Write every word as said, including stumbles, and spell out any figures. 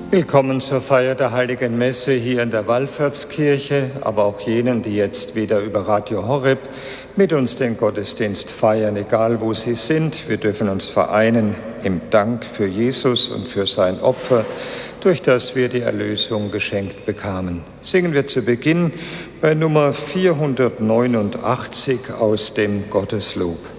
Willkommen zur Feier der Heiligen Messe hier in der Wallfahrtskirche, aber auch jenen, die jetzt wieder über Radio Horeb mit uns den Gottesdienst feiern, egal wo sie sind. Wir dürfen uns vereinen im Dank für Jesus und für sein Opfer, durch das wir die Erlösung geschenkt bekamen. Singen wir zu Beginn bei Nummer vierhundertneunundachtzig aus dem Gotteslob.